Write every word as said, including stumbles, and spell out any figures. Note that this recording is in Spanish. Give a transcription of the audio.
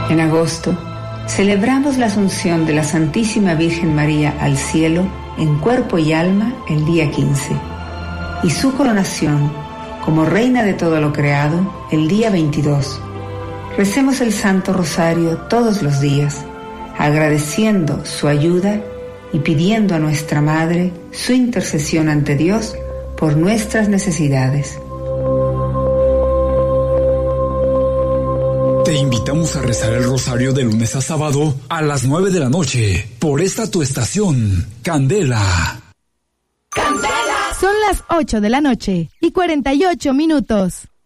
En agosto, celebramos la Asunción de la Santísima Virgen María al cielo en cuerpo y alma el día quince, y su coronación como Reina de todo lo creado el día veintidós. Recemos el Santo Rosario todos los días, agradeciendo su ayuda y pidiendo a nuestra Madre su intercesión ante Dios por nuestras necesidades. Te invitamos a rezar el rosario de lunes a sábado a las nueve de la noche por esta tu estación, Candela. ¡Candela! Son las ocho de la noche y cuarenta y ocho minutos.